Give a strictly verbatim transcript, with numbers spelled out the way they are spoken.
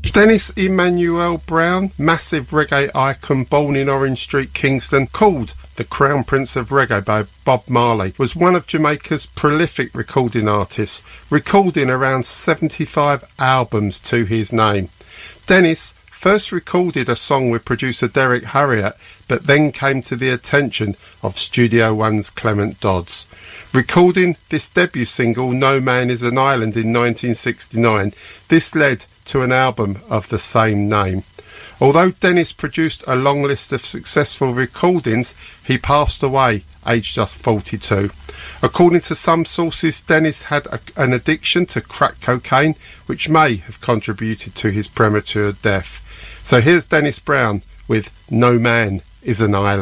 Dennis Emmanuel Brown, massive reggae icon born in Orange Street, Kingston, called the Crown Prince of Reggae by Bob Marley, was one of Jamaica's prolific recording artists, recording around seventy-five albums to his name. Dennis first recorded a song with producer Derek Harriott, but then came to the attention of Studio One's Clement Dodds. Recording this debut single, No Man is an Island, in nineteen sixty-nine, this led to an album of the same name. Although Dennis produced a long list of successful recordings, he passed away aged just forty-two. According to some sources, Dennis had a, an addiction to crack cocaine, which may have contributed to his premature death. So here's Dennis Brown with No Man is an Island.